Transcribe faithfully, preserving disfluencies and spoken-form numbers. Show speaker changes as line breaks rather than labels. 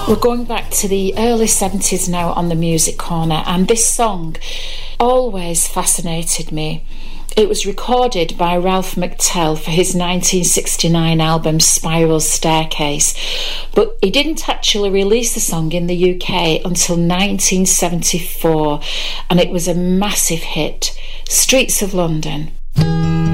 We're going back to the early seventies now on the Music Corner, and this song always fascinated me. It was recorded by Ralph McTell for his nineteen sixty-nine album Spiral Staircase, but he didn't actually release the song in the U K until nineteen seventy-four, and it was a massive hit, Streets of London.